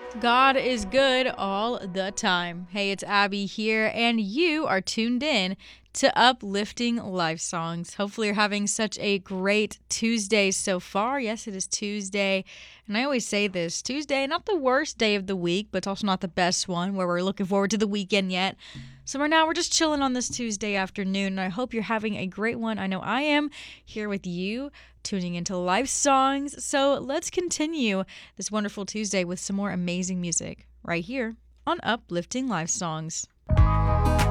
God is good all the time. Hey, it's Abby here, and you are tuned in to Uplifting Life Songs. Hopefully, you're having such a great Tuesday so far. Yes, it is Tuesday, and I always say this Tuesday, not the worst day of the week, but it's also not the best one where we're looking forward to the weekend yet. So, right now, we're just chilling on this Tuesday afternoon, and I hope you're having a great one. I know I am here with you, tuning into Life Songs. So, let's continue this wonderful Tuesday with some more amazing music right here on Uplifting Life Songs.